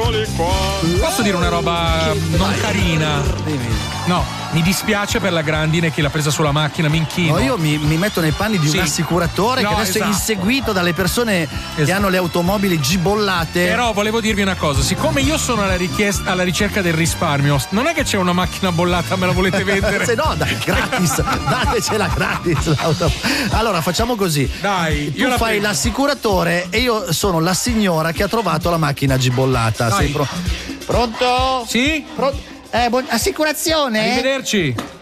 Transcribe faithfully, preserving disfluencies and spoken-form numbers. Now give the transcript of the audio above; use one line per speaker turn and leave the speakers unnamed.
Eccoli qua.
Posso dire una roba non carina? No, mi dispiace per la grandine che l'ha presa sulla macchina, mi inchino.
No, io mi, mi metto nei panni di
Sì.
un assicuratore
No,
che adesso
esatto.
è inseguito dalle persone che
Esatto.
hanno le automobili gibollate.
Però volevo dirvi una cosa, siccome io sono alla, richiesta, alla ricerca del risparmio, non è che c'è una macchina bollata, me la volete vendere?
Se no, dai, gratis, datecela gratis l'auto. Allora facciamo così.
Dai,
Tu
io la
fai
prendo.
l'assicuratore e io sono la signora che ha trovato la macchina gibollata.
Dai.
Sei pro- pronto?
Sì?
Pro- eh, buon- assicurazione?
Arrivederci.